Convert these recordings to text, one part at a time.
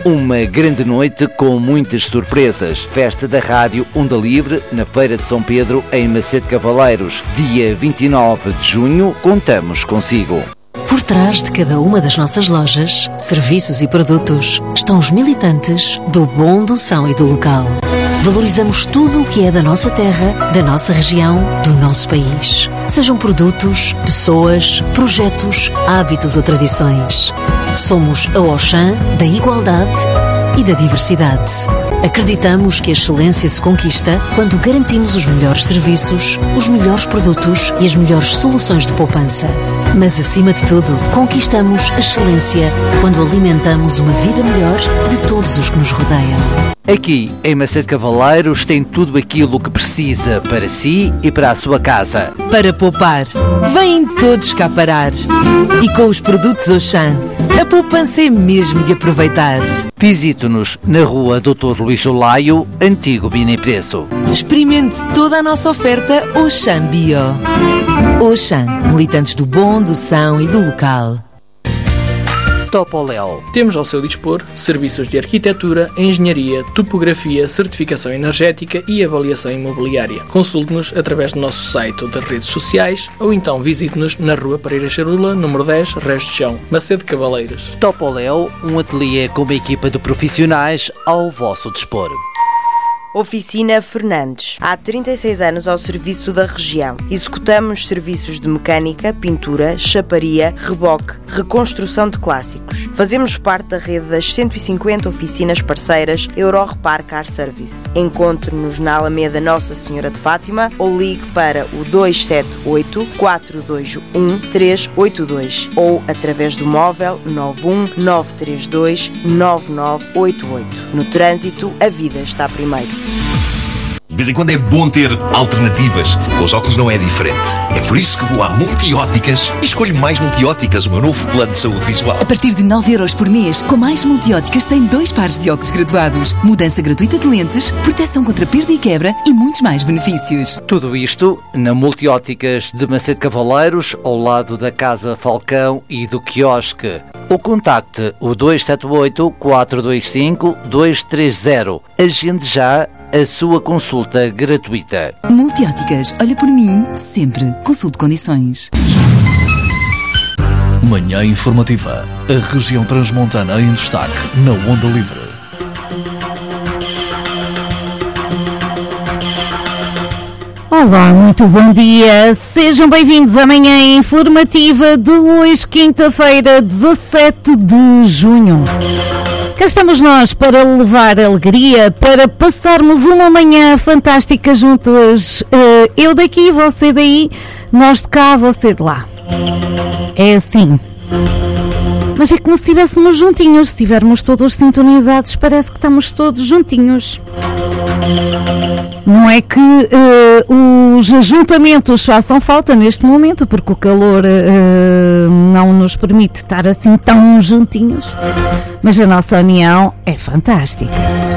Uma grande noite com muitas surpresas. Festa da Rádio Onda Livre na Feira de São Pedro, em Macedo Cavaleiros. Dia 29 de junho, contamos consigo. Por trás de cada uma das nossas lojas, serviços e produtos estão os militantes do bom, do são e do local. Valorizamos tudo o que é da nossa terra, da nossa região, do nosso país. Sejam produtos, pessoas, projetos, hábitos ou tradições. Somos a Auchan da igualdade e da diversidade. Acreditamos que a excelência se conquista quando garantimos os melhores serviços, os melhores produtos e as melhores soluções de poupança. Mas, acima de tudo, conquistamos a excelência quando alimentamos uma vida melhor de todos os que nos rodeiam. Aqui, em Macedo Cavaleiros, tem tudo aquilo que precisa para si e para a sua casa. Para poupar, vêm todos cá parar. E com os produtos Auchan, a poupança é mesmo de aproveitar. Visite-nos na rua Dr. Luís Olaio, antigo Bini Preço. Experimente toda a nossa oferta Auchan Bio. Auchan, militantes do bom, do são e do local. Topoléu. Temos ao seu dispor serviços de arquitetura, engenharia, topografia, certificação energética e avaliação imobiliária. Consulte-nos através do nosso site ou das redes sociais ou então visite-nos na Rua Pereira Charula, número 10, Resto de Chão, Macedo Cavaleiros. Topoléu, um ateliê com uma equipa de profissionais ao vosso dispor. Oficina Fernandes. Há 36 anos ao serviço da região. Executamos serviços de mecânica, pintura, chaparia, reboque, reconstrução de clássicos. Fazemos parte da rede das 150 oficinas parceiras Eurorepar Car Service. Encontre-nos na Alameda Nossa Senhora de Fátima ou ligue para o 278-421-382 ou através do móvel 919329988. No trânsito, a vida está primeiro. De vez em quando é bom ter alternativas. Com os óculos não é diferente. É por isso que vou à Multióticas e escolho Mais Multióticas, o meu novo plano de saúde visual. A partir de 9€ por mês, com Mais Multióticas tem 2 pares de óculos graduados, mudança gratuita de lentes, proteção contra perda e quebra e muitos mais benefícios. Tudo isto na Multióticas de Macedo Cavaleiros, ao lado da Casa Falcão e do quiosque. Ou contacte o 278-425-230. Agende já a sua consulta gratuita. Multióticas, olha por mim, sempre. Consulte condições. Manhã informativa. A região transmontana em destaque na Onda Livre. Olá, muito bom dia. Sejam bem-vindos à Manhã Informativa de hoje, quinta-feira, 17 de junho. Cá estamos nós para levar alegria, para passarmos uma manhã fantástica juntos. Eu daqui, você daí, nós de cá, você de lá. É assim. Mas é como se estivéssemos juntinhos. Se estivermos todos sintonizados, parece que estamos todos juntinhos. Não é que os ajuntamentos façam falta neste momento, porque o calor não nos permite estar assim tão juntinhos, mas a nossa união é fantástica.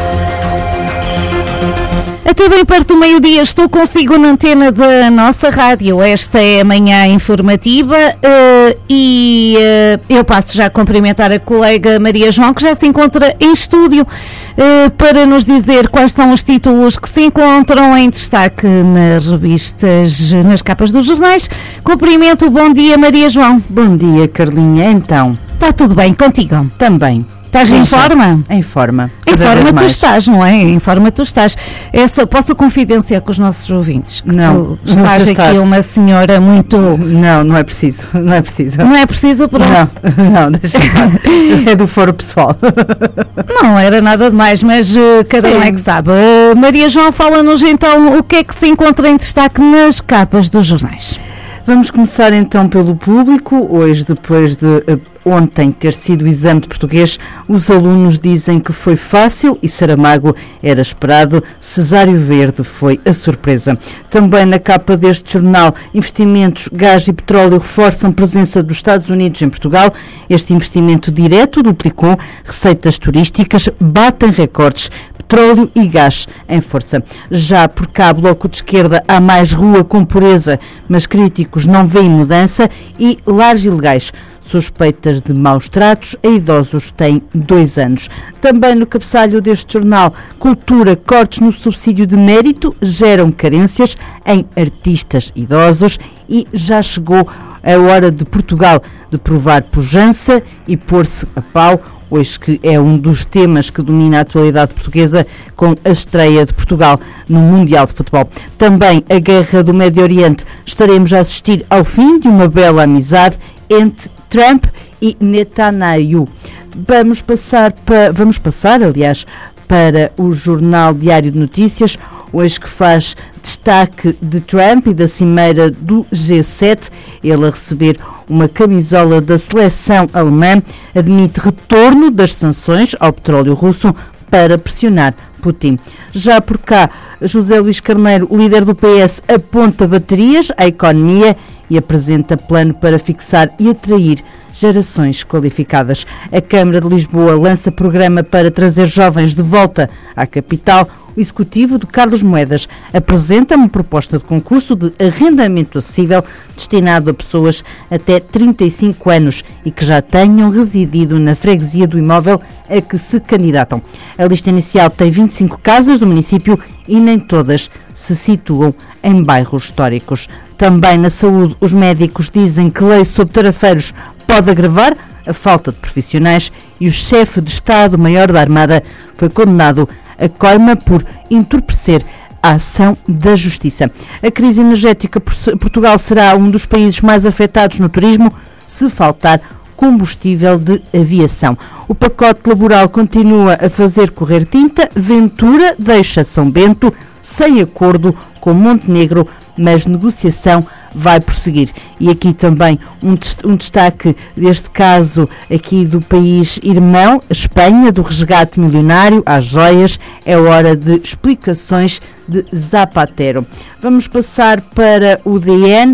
Até bem perto do meio-dia estou consigo na antena da nossa rádio. Esta é a Manhã Informativa e eu passo já a cumprimentar a colega Maria João, que já se encontra em estúdio para nos dizer quais são os títulos que se encontram em destaque nas revistas, nas capas dos jornais. Cumprimento, bom dia Maria João. Bom dia Carlinha, então. Está tudo bem contigo? Também. Estás em forma? Em forma. Em forma tu estás, não é? Em forma tu estás. Posso confidenciar com os nossos ouvintes que não, tu estás aqui uma senhora muito... Não é preciso. Não é preciso. Não é preciso, pronto. Não, deixa estar. É do foro pessoal. Não era nada demais, mas cada um é que sabe. Maria João, fala-nos então o que é que se encontra em destaque nas capas dos jornais. Vamos começar então pelo público. Hoje, depois de ontem ter sido o exame de português, os alunos dizem que foi fácil e Saramago era esperado. Cesário Verde foi a surpresa. Também na capa deste jornal, investimentos, gás e petróleo reforçam a presença dos Estados Unidos em Portugal. Este investimento direto duplicou receitas turísticas, batem recordes. Petróleo e gás em força. Já por cá, Bloco de Esquerda, há mais rua com pureza, mas críticos não veem mudança e lares ilegais. suspeitas de maus tratos a idosos têm 2 anos. Também no cabeçalho deste jornal, cultura, cortes no subsídio de mérito geram carências em artistas idosos e já chegou a hora de Portugal de provar pujança e pôr-se a pau, hoje que é um dos temas que domina a atualidade portuguesa com a estreia de Portugal no Mundial de Futebol. Também a guerra do Médio Oriente. Estaremos a assistir ao fim de uma bela amizade entre Trump e Netanyahu. Vamos passar, para o Jornal Diário de Notícias, hoje que faz destaque de Trump e da cimeira do G7. Ele a receber uma camisola da seleção alemã, admite retorno das sanções ao petróleo russo para pressionar Putin. Já por cá, José Luís Carneiro, o líder do PS, aponta baterias à economia e apresenta plano para fixar e atrair gerações qualificadas. A Câmara de Lisboa lança programa para trazer jovens de volta à capital. O executivo de Carlos Moedas apresenta uma proposta de concurso de arrendamento acessível destinado a pessoas até 35 anos e que já tenham residido na freguesia do imóvel a que se candidatam. A lista inicial tem 25 casas do município e nem todas se situam em bairros históricos. Também na saúde, os médicos dizem que lei sobre tarefeiros pode agravar a falta de profissionais e o chefe de Estado-Maior da Armada foi condenado a coima por entorpecer a ação da Justiça. A crise energética, Portugal será um dos países mais afetados no turismo se faltar combustível de aviação. O pacote laboral continua a fazer correr tinta. Ventura deixa São Bento sem acordo com Montenegro, mas negociação vai prosseguir. E aqui também um destaque deste caso aqui do país irmão, Espanha, do resgate milionário às joias. É hora de explicações de Zapatero. Vamos passar para o DN,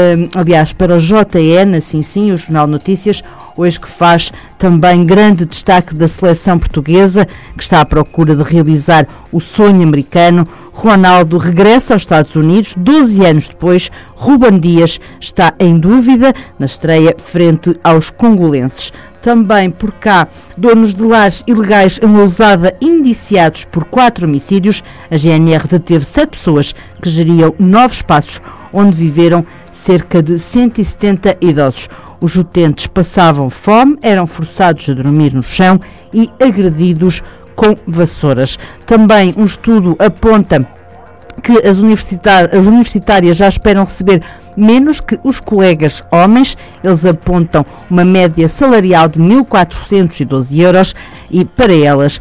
para o JN, assim sim, o Jornal Notícias, hoje que faz também grande destaque da seleção portuguesa, que está à procura de realizar o sonho americano. Ronaldo regressa aos Estados Unidos, 12 anos depois. Ruben Dias está em dúvida na estreia frente aos congolenses. Também por cá, donos de lares ilegais em Lousada indiciados por 4 homicídios. A GNR deteve 7 pessoas que geriam 9 espaços onde viveram cerca de 170 idosos. Os utentes passavam fome, eram forçados a dormir no chão e agredidos com vassouras. Também um estudo aponta que as universitárias já esperam receber menos que os colegas homens. Eles apontam uma média salarial de 1.412 euros e para elas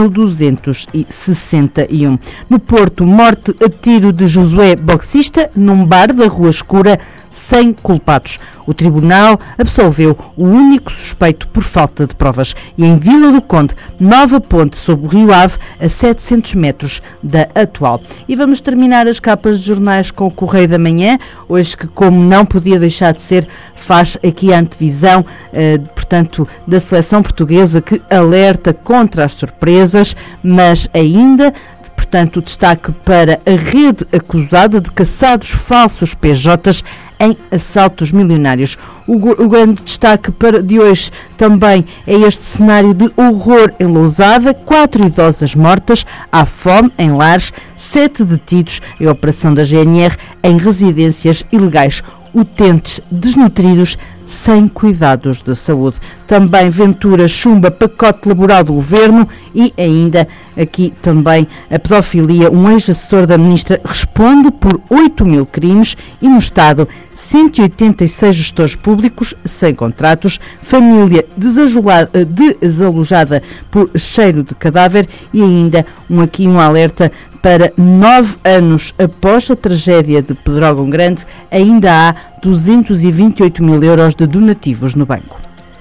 1.261. No Porto, morte a tiro de Josué Boxista num bar da Rua Escura, sem culpados. O tribunal absolveu o único suspeito por falta de provas. E em Vila do Conde, nova ponte sobre o Rio Ave a 700 metros da atual. E vamos terminar as capas de jornais com o Correio da Manhã, hoje que, como não podia deixar de ser, faz aqui a antevisão, portanto, da seleção portuguesa que alerta contra as surpresas, mas ainda, portanto, o destaque para a rede acusada de caçados falsos PJs em assaltos milionários. O grande destaque de hoje também é este cenário de horror em Lousada, 4 idosas mortas, há fome em lares, 7 detidos em operação da GNR em residências ilegais. Utentes desnutridos sem cuidados de saúde. Também Ventura chumba pacote laboral do governo e ainda aqui também a pedofilia. Um ex-assessor da ministra responde por 8.000 crimes e no Estado 186 gestores públicos sem contratos, família desalojada por cheiro de cadáver e ainda um alerta para 9 anos após a tragédia de Pedrógão Grande, ainda há 228.000 euros de donativos no banco.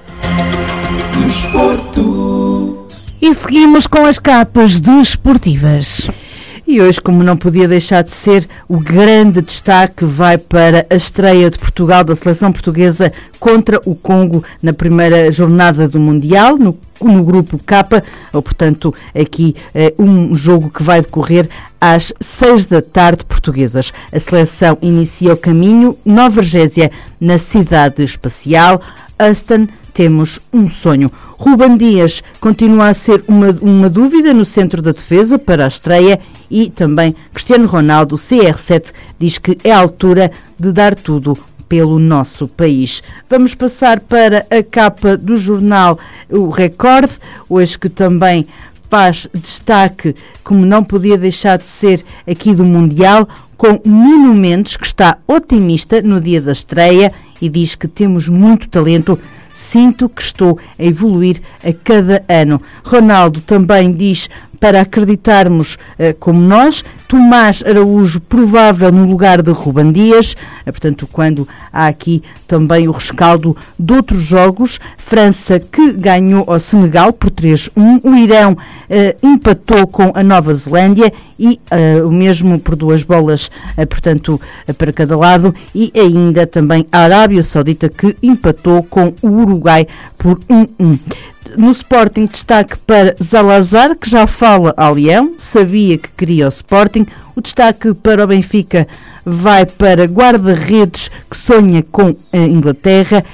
E seguimos com as capas desportivas. E hoje, como não podia deixar de ser, o grande destaque vai para a estreia de Portugal, da seleção portuguesa contra o Congo na primeira jornada do Mundial, no grupo K, portanto, aqui um jogo que vai decorrer às 6 da tarde portuguesas. A seleção inicia o caminho Nova Argésia na cidade espacial. Aston, temos um sonho. Ruben Dias continua a ser uma dúvida no centro da defesa para a estreia e também Cristiano Ronaldo, CR7, diz que é a altura de dar tudo pelo nosso país. Vamos passar para a capa do jornal O Record, hoje que também faz destaque, como não podia deixar de ser aqui do Mundial, com Nuno Mendes, que está otimista no dia da estreia e diz que temos muito talento. Sinto que estou a evoluir a cada ano. Ronaldo também diz para acreditarmos como nós. Tomás Araújo, provável no lugar de Ruben Dias. Portanto, quando há aqui também o rescaldo de outros jogos. França que ganhou ao Senegal por 3-1. O Irão empatou com a Nova Zelândia e o mesmo por 2 bolas, portanto, para cada lado. E ainda também a Arábia Saudita que empatou com o Uruguai por 1-1. No Sporting, destaque para Zalazar, que já fala ao Leão, sabia que queria o Sporting. O destaque para o Benfica vai para guarda-redes que sonha com a Inglaterra.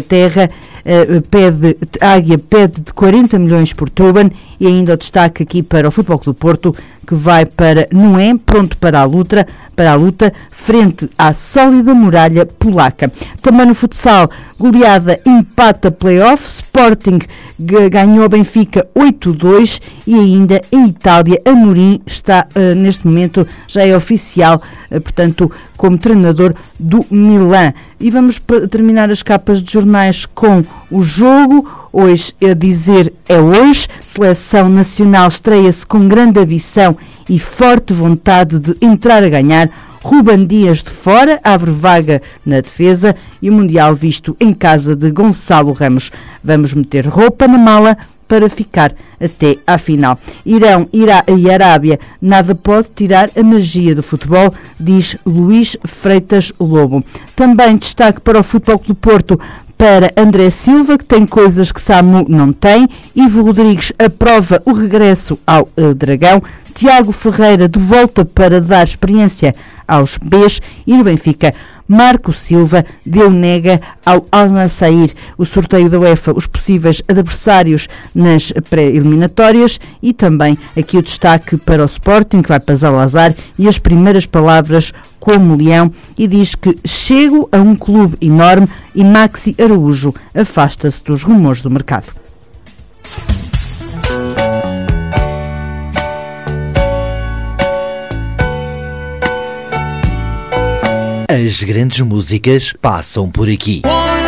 A Águia pede de 40 milhões por Truban. E ainda o destaque aqui para o Futebol Clube do Porto, que vai para Noé, pronto para a luta frente à sólida muralha polaca. Também no futsal, goleada empata play-off, Sporting ganhou a Benfica 8-2 e ainda em Itália, Amorim está neste momento, já é oficial, portanto, como treinador do Milan. E vamos terminar as capas de jornais com o jogo. Hoje, a dizer, é hoje. Seleção Nacional estreia-se com grande ambição e forte vontade de entrar a ganhar. Ruben Dias de fora, abre vaga na defesa e o Mundial visto em casa de Gonçalo Ramos. Vamos meter roupa na mala para ficar até à final. Irão e Arábia, nada pode tirar a magia do futebol, diz Luís Freitas Lobo. Também destaque para o Futebol Clube do Porto, para André Silva, que tem coisas que Samu não tem. Ivo Rodrigues aprova o regresso ao Dragão. Tiago Ferreira de volta para dar experiência aos Bs. E no Benfica, Marco Silva deu nega ao Al-Nassr. O sorteio da UEFA, os possíveis adversários nas pré-eliminatórias e também aqui o destaque para o Sporting, que vai para Zalazar, e as primeiras palavras como Leão, e diz que chego a um clube enorme e Maxi Araújo afasta-se dos rumores do mercado. As grandes músicas passam por aqui.